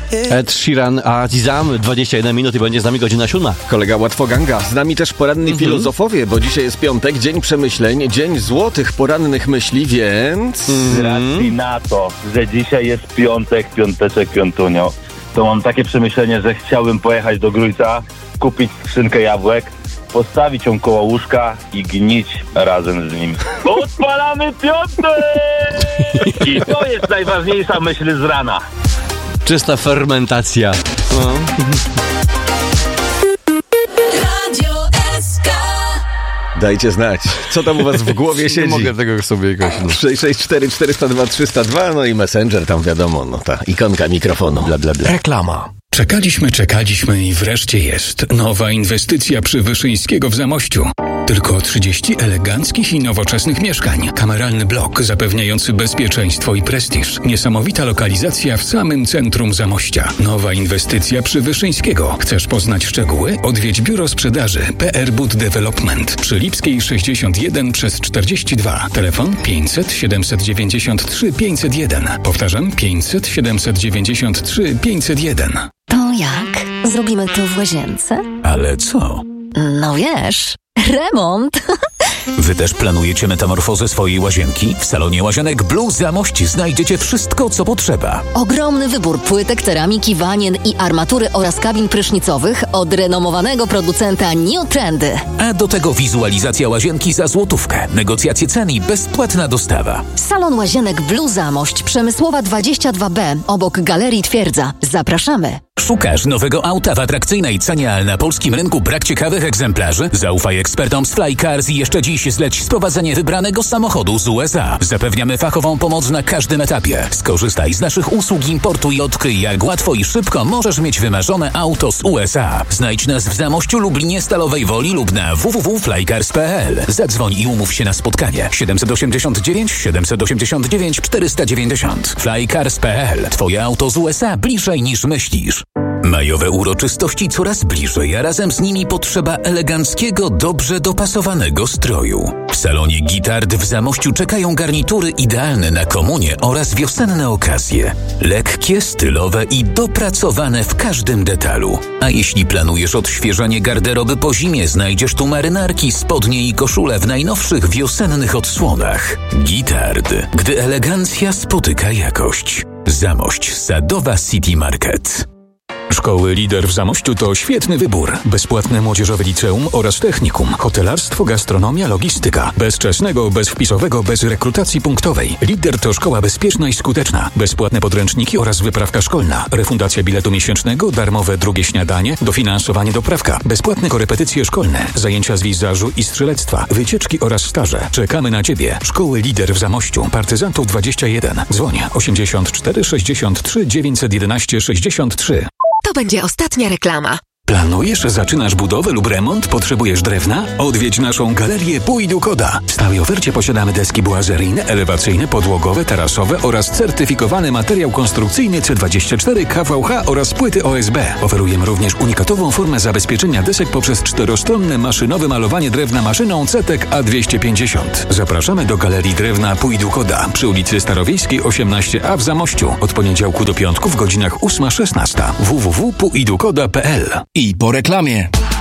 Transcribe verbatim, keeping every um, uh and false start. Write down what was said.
Ed Sheeran, Azizam, dwadzieścia jeden minut i będzie z nami godzina siódma. Kolega Łatwoganga. Z nami też poranni mm-hmm. filozofowie, bo dzisiaj jest piątek, dzień przemyśleń, dzień złotych porannych myśli, więc... Z racji na to, że dzisiaj jest piątek, piąteczek, piątunio, to mam takie przemyślenie, że chciałbym pojechać do Grójca, kupić skrzynkę jabłek, postawić ją koło łóżka i gnić razem z nim. Odpalamy piątek! I to jest najważniejsza myśl z rana. Czysta fermentacja. No. Dajcie znać, co tam u was w głowie siedzi. Nie mogę tego sobie jakoś... No. sześć sześć cztery cztery zero dwa trzysta dwa, no i Messenger, tam wiadomo, no ta ikonka mikrofonu, bla bla bla. Reklama. Czekaliśmy, czekaliśmy i wreszcie jest nowa inwestycja przy Wyszyńskiego w Zamościu. Tylko trzydzieści eleganckich i nowoczesnych mieszkań. Kameralny blok zapewniający bezpieczeństwo i prestiż. Niesamowita lokalizacja w samym centrum Zamościa. Nowa inwestycja przy Wyszyńskiego. Chcesz poznać szczegóły? Odwiedź biuro sprzedaży P R Bud Development przy Lipskiej sześćdziesiąt jeden przez czterdzieści dwa. Telefon pięćset siedemset dziewięćdziesiąt trzy pięćset jeden. Powtarzam pięćset siedemset dziewięćdziesiąt trzy pięćset jeden. To jak? Zrobimy to w łazience? Ale co? No wiesz, remont. Wy też planujecie metamorfozę swojej łazienki? W salonie Łazienek Blue Zamość znajdziecie wszystko, co potrzeba. Ogromny wybór płytek, ceramiki, wanien i armatury oraz kabin prysznicowych od renomowanego producenta New Trendy. A do tego wizualizacja łazienki za złotówkę, negocjacje cen i bezpłatna dostawa. Salon Łazienek Blue Zamość, Przemysłowa dwadzieścia dwa B, obok Galerii Twierdza. Zapraszamy. Szukasz nowego auta w atrakcyjnej cenie, ale na polskim rynku brak ciekawych egzemplarzy? Zaufaj ekspertom z Flycars i jeszcze dziś zleć sprowadzenie wybranego samochodu z U S A. Zapewniamy fachową pomoc na każdym etapie. Skorzystaj z naszych usług importu i odkryj, jak łatwo i szybko możesz mieć wymarzone auto z U S A. Znajdź nas w Zamościu, Lublinie, Stalowej Woli lub na w w w kropka flycars kropka p l. Zadzwoń i umów się na spotkanie. siedem osiem dziewięć siedem osiem dziewięć cztery dziewięć zero. flycars kropka p l. Twoje auto z U S A bliżej niż myślisz. Majowe uroczystości coraz bliżej, a razem z nimi potrzeba eleganckiego, dobrze dopasowanego stroju. W salonie Gitard w Zamościu czekają garnitury idealne na komunie oraz wiosenne okazje. Lekkie, stylowe i dopracowane w każdym detalu. A jeśli planujesz odświeżanie garderoby po zimie, znajdziesz tu marynarki, spodnie i koszule w najnowszych wiosennych odsłonach. Gitard, gdy elegancja spotyka jakość. Zamość, Sadowa City Market. Szkoły Lider w Zamościu to świetny wybór. Bezpłatne młodzieżowe liceum oraz technikum. Hotelarstwo, gastronomia, logistyka. Bez wczesnego, bez wpisowego, bez rekrutacji punktowej. Lider to szkoła bezpieczna i skuteczna. Bezpłatne podręczniki oraz wyprawka szkolna. Refundacja biletu miesięcznego, darmowe drugie śniadanie, dofinansowanie doprawka. Bezpłatne korepetycje szkolne. Zajęcia z wizażu i strzelectwa. Wycieczki oraz staże. Czekamy na Ciebie. Szkoły Lider w Zamościu. Partyzantów dwadzieścia jeden. Dzwoń osiemdziesiąt cztery sześćdziesiąt trzy dziewięćset jedenaście sześćdziesiąt trzy. To będzie ostatnia reklama. Planujesz, zaczynasz budowę lub remont? Potrzebujesz drewna? Odwiedź naszą galerię Pójdu Koda. W stałej ofercie posiadamy deski bułazeryjne, elewacyjne, podłogowe, tarasowe oraz certyfikowany materiał konstrukcyjny C dwadzieścia cztery, K V H oraz płyty O S B. Oferujemy również unikatową formę zabezpieczenia desek poprzez czterostronne maszynowe malowanie drewna maszyną C T E K A dwieście pięćdziesiąt. Zapraszamy do Galerii Drewna Pójdu Koda przy ulicy Starowiejskiej osiemnaście A w Zamościu. Od poniedziałku do piątku w godzinach ósma szesnaście. w w w kropka pójdukoda kropka p l. I po reklamie.